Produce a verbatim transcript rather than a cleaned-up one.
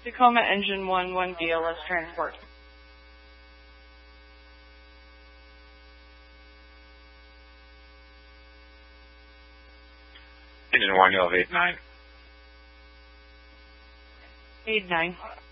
Tacoma Engine one, one B L S transport. Engine one, you have eight nine. eight nine.